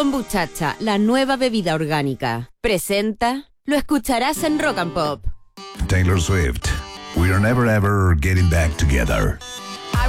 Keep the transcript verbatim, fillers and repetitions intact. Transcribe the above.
Kombuchacha, la nueva bebida orgánica. Presenta, lo escucharás en Rock and Pop. Taylor Swift, We Are Never Ever Getting Back Together.